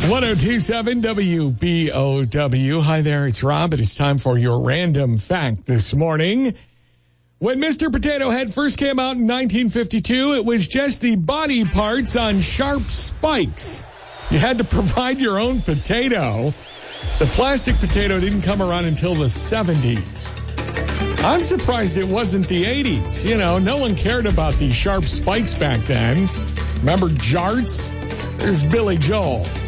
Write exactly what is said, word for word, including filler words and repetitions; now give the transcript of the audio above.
one oh two point seven W B O W. Hi there, it's Rob. It is time for your random fact this morning. When Mister Potato Head first came out in nineteen fifty-two, it was just the body parts on sharp spikes. You had to provide your own potato. The plastic potato didn't come around until the seventies. I'm surprised it wasn't the eighties. You know, no one cared about these sharp spikes back then. Remember Jarts? There's Billy Joel.